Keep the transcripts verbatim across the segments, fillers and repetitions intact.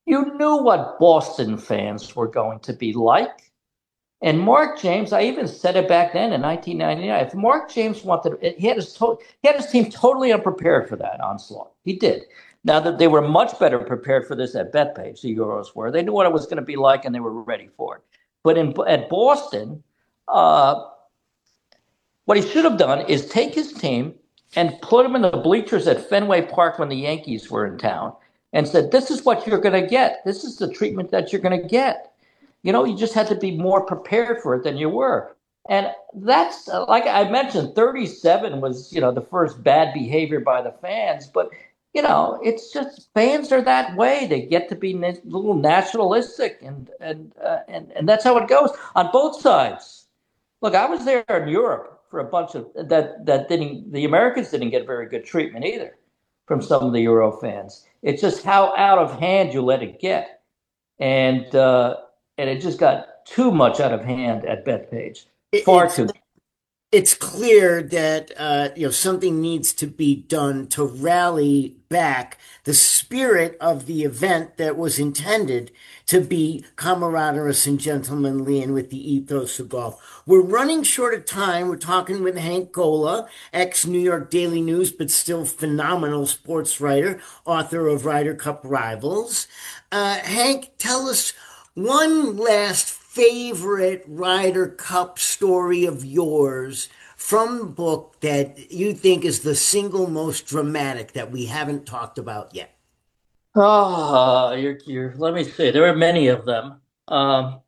You knew what Boston fans were going to be like. And Mark James, I even said it back then in nineteen ninety-nine. If Mark James wanted, he had his to, he had his team totally unprepared for that onslaught. He did. Now that they were much better prepared for this at Bethpage, the Euros were. They knew what it was going to be like, and they were ready for it. But in at Boston, uh, what he should have done is take his team and put them in the bleachers at Fenway Park when the Yankees were in town, and said, "This is what you're going to get. This is the treatment that you're going to get." You know, you just had to be more prepared for it than you were. And that's, uh, like I mentioned, thirty-seven was, you know, the first bad behavior by the fans. But, you know, it's just fans are that way. They get to be a little nationalistic, and and uh, and and that's how it goes on both sides. Look, I was there in Europe for a bunch of that that didn't the Americans didn't get very good treatment either from some of the Euro fans. It's just how out of hand you let it get, and uh, and it just got too much out of hand at Bethpage, It, far it's too. it's clear that uh, you know something needs to be done to rally back the spirit of the event that was intended to be camaraderie and gentlemanly and with the ethos of golf. We're running short of time. We're talking with Hank Gola, ex-New York Daily News, but still phenomenal sports writer, author of Ryder Cup Rivals. Uh, Hank, tell us one last favorite Ryder Cup story of yours from the book that you think is the single most dramatic that we haven't talked about yet. Oh, you're, you're, let me see. There are many of them. Um,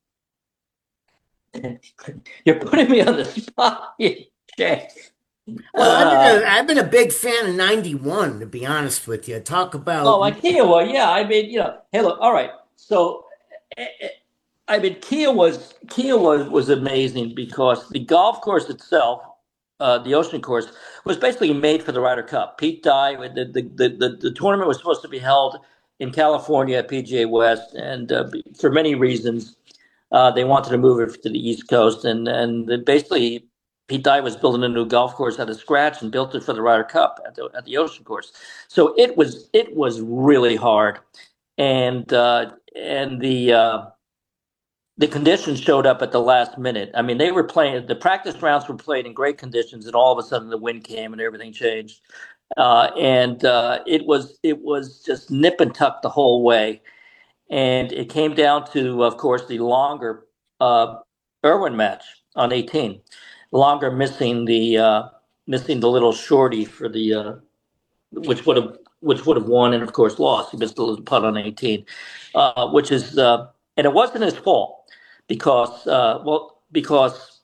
you're putting me on the spot. Jay. Well, I've been a, Uh, I've been a big fan of ninety-one, to be honest with you. Talk oh, about like Kiowa, yeah. I mean, you know, hey, look, all right. So, eh, eh, I mean, Kia was Kia was was amazing because the golf course itself, uh, the Ocean Course, was basically made for the Ryder Cup. Pete Dye, the the, the the the tournament was supposed to be held in California at P G A West, and uh, for many reasons, uh, they wanted to move it to the East Coast, and and then basically Pete Dye was building a new golf course out of scratch and built it for the Ryder Cup at the at the Ocean Course. So it was it was really hard, and uh, and the uh, the conditions showed up at the last minute. I mean, they were playing, the practice rounds were played in great conditions, and all of a sudden the wind came and everything changed. Uh, and uh, it was it was just nip and tuck the whole way. And it came down to, of course, the longer uh, Irwin match on eighteen, longer missing the uh, missing the little shorty for the uh, which would have which would have won, and of course lost. He missed a little putt on eighteen, uh, which is uh, and it wasn't his fault because uh, well because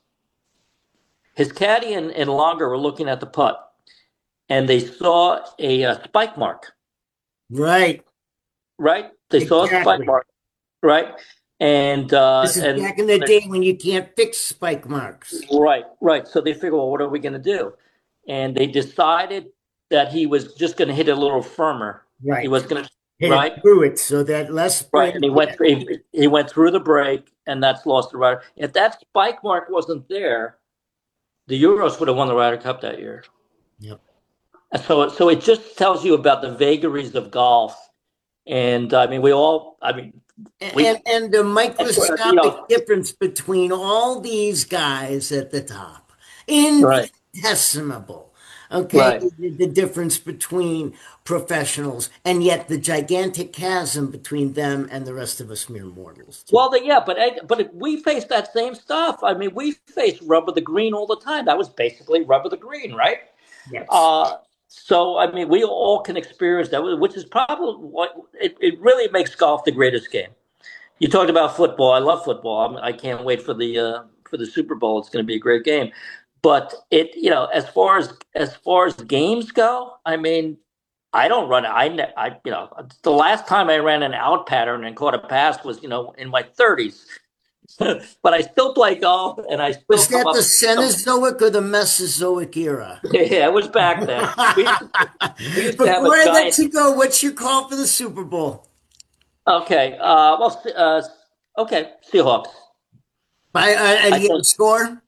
his caddy and, and Longer were looking at the putt and they saw a, uh spike mark, right, right? They saw a spike exactly. mark, right? And uh, This is and back in the day when you can't fix spike marks. right, right. So they figured, well, what are we going to do? And they decided that he was just going to hit it a little firmer. He Right. was going to, Hit it right? through it so that less Right, spring. and he went through, he, he went through the break, and that's lost the Ryder. If that spike mark wasn't there, the Euros would have won the Ryder Cup that year. Yep. And so, so it just tells you about the vagaries of golf. And I mean, we all, I mean, we, And and the you microscopic know, difference between all these guys at the top, right, infinitesimal. Okay, right. the, the difference between professionals, and yet the gigantic chasm between them and the rest of us mere mortals, too. Well, the, yeah, but but we face that same stuff. I mean, we face rubber the green all the time. That was basically rubber the green, right? Yes. Uh, so I mean, we all can experience that, which is probably what it, it really makes golf the greatest game. You talked about football. I love football. I'm, I can't wait for the uh, for the Super Bowl. It's going to be a great game. But it, you know, as far as as far as games go, I mean, I don't run. I, I, you know, the last time I ran an out pattern and caught a pass was, you know, in my thirties. But I still play golf, and I still Was come that the up with some. Cenozoic or the Mesozoic era? Yeah, it was back then. We used to, we used to have Before a I let giant. you go, what's your call for the Super Bowl? Okay, uh, well, uh, okay, Seahawks. By uh, and I you have a think score?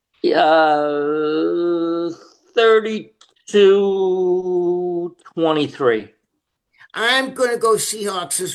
uh, thirty-two twenty-three. I'm going to go Seahawks as